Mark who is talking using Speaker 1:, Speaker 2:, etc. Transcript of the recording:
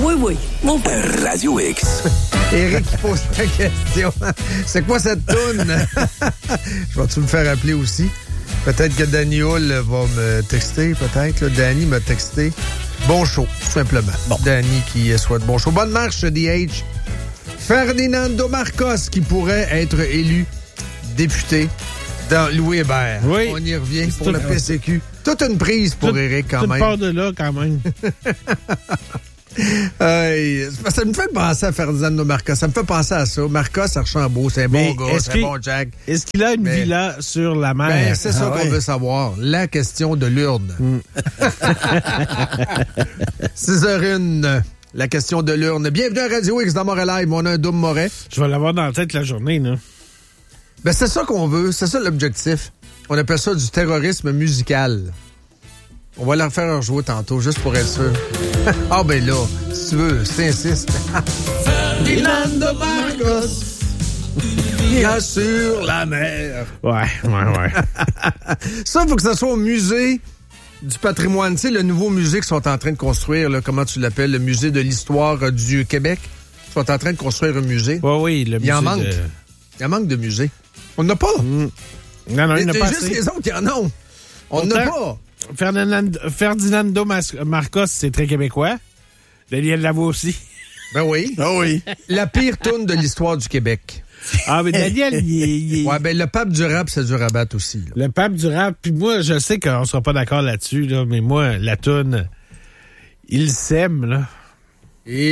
Speaker 1: Oui, mon père.
Speaker 2: Radio X.
Speaker 3: Éric qui pose la question. C'est quoi cette toune? Je vais-tu me faire appeler aussi? Peut-être que Danny Hull va me texter, peut-être. Là. Danny m'a texté. Bon show, tout simplement. Bon. Danny qui souhaite bon show. Bonne marche, DH. Ferdinando Marcos qui pourrait être élu député dans Louis Hébert.
Speaker 4: Oui.
Speaker 3: On y revient pour le PCQ. Toute une prise pour Éric, quand même.
Speaker 4: Part de là, quand même.
Speaker 3: Ça me fait penser à Ferdinando Marcos. Ça me fait penser à ça. Marcos Archambault, c'est un bon gars, c'est un bon Jack.
Speaker 4: Est-ce qu'il a une villa sur la mer?
Speaker 3: Ben, c'est ça qu'on veut savoir. La question de l'urne. 6h01, la question de l'urne. Bienvenue à Radio X dans Montréal Live. On a un double Moret.
Speaker 4: Je vais l'avoir dans la tête la journée, là.
Speaker 3: Ben, c'est ça qu'on veut. C'est ça l'objectif. On appelle ça du terrorisme musical. On va la refaire rejouer tantôt, juste pour être sûr. Ah, ben là, si tu veux, si t'insistes. Ferdinando Marcos, bien sur la mer.
Speaker 4: Ouais.
Speaker 3: Ça, il faut que ça soit au musée du patrimoine. Tu sais, le nouveau musée qu'ils sont en train de construire, là, comment tu l'appelles, le musée de l'histoire du Québec. Ils sont en train de construire un musée.
Speaker 4: Oui, le musée.
Speaker 3: Il en manque. Il en manque de musées. On n'en a pas.
Speaker 4: Non, il n'y en a pas
Speaker 3: juste
Speaker 4: assez.
Speaker 3: les autres qui en ont. On n'en a pas.
Speaker 4: Ferdinando Marcos, c'est très québécois. Daniel Lavoie aussi.
Speaker 3: Ben oui.
Speaker 4: Ah oui.
Speaker 3: La pire toune de l'histoire du Québec.
Speaker 4: Ah, mais Daniel, il est...
Speaker 3: Ouais, ben le pape du rap, c'est du rabat aussi. Là.
Speaker 4: Le pape du rap, puis moi, je sais qu'on ne sera pas d'accord là-dessus, là, mais moi, la toune, il s'aime, là.
Speaker 3: Et